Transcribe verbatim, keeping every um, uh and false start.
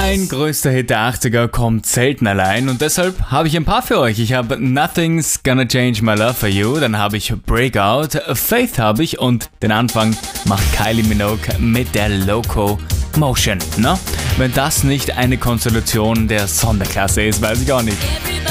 Ein größter Hit der achtziger kommt selten allein und deshalb habe ich ein paar für euch. Ich habe Nothing's Gonna Change My Love For You, dann habe ich Breakout, Faith habe ich und den Anfang macht Kylie Minogue mit der Loco Motion. Ne? Wenn das nicht eine Konstellation der Sonderklasse ist, weiß ich auch nicht.